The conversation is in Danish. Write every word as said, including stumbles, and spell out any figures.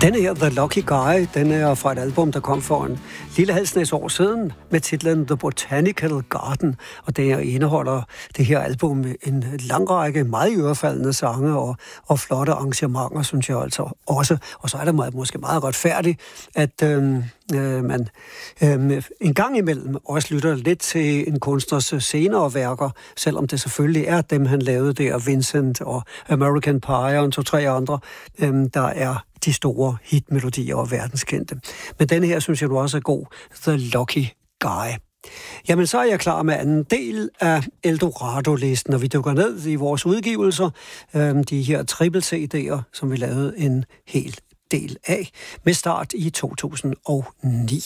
Denne her, The Lucky Guy, den er fra et album, der kom for en lille halvsnæs år siden med titlen The Botanical Garden, og det indeholder det her album en lang række meget iørefaldende sange og, og flotte arrangementer, synes jeg altså også. Og så er det meget, måske meget retfærdigt, at øhm, øh, man øh, en gang imellem også lytter lidt til en kunstners senere værker, selvom det selvfølgelig er dem, han lavede der, Vincent og American Pie og en to-tre andre, øhm, der er de store hitmelodier og verdenskendte. Men denne her, synes jeg du også er god, The Lucky Guy. Jamen, så er jeg klar med anden del af Eldorado-listen, og vi dykker ned i vores udgivelser, øhm, de her triple-C D'er, som vi lavede en hel del af, med start i to tusind og ni.